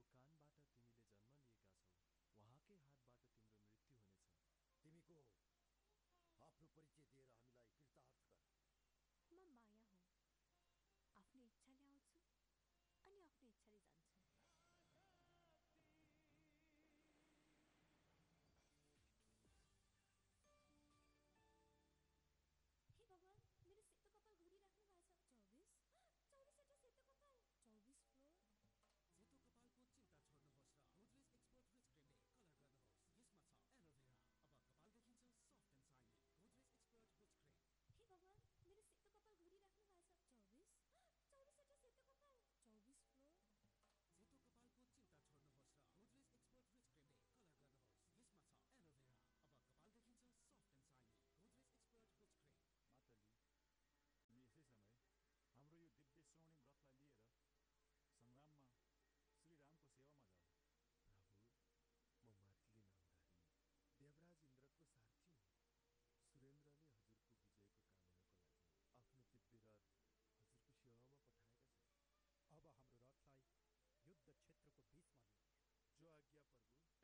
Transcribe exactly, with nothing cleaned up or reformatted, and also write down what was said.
कानबाट तिमीले जन्म लिएका छौ, उहाँकै हातबाट तिम्रो मृत्यु हुनेछ। तिमीको आफ्नो परिचय दिएर हामीलाई कृतार्थ गर। म माया हुँ। आफ्नो इच्छाले आउँछु अनि आफ्नो इच्छाले जान्छु। हे भगवान, मेरो सेतो कपाल घोरिराख्नु भएको छ। चौबिस चौबिसवटा सेतो कपाल। चौबिस फ्लोर। सेतो कपालको चिन्ता छोड्नुहोस् र गोदरेज एक्सपर्ट रिच क्रिमले कलर गर्नुहोस्। यसमा छ एलोभेरा। अब कपाल देखिन्छ soft and Saini. Godrej expert rich cream. हे भगवान, मेरो सेतो कपाल घोरिराख्नु भएको छ। चौबिस चौबिसवटा सेतो कपाल। चौबिस फ्लोर। सेतो कपालको चिन्ता छोड्नुहोस् र गोदरेज एक्सपर्ट रिच क्रिमले कलर गर्नुहोस्। यसमा छ एलोभेरा। अब कपाल देखिन्छ soft and Saini. Godrej expert rich cream. Matali, हामी यसै समय हाम्रो यो दिव्य स्वर्णिम रथलाई लिएर सङ्ग्राममा श्रीरामको सेवामा जाऊ। प्रभु, म मातली नामधारी देवराज इन्द्रको सारथी हुँ। सुरेन्द्रले हजुरको विजयको कामनाको लागि आफ्नो दिव्य रथ हजुरको सेवामा पठाएका छन्। अब हाम्रो रथलाई युद्ध क्षेत्रको बीचमा लिएर जो आज्ञा प्रभु।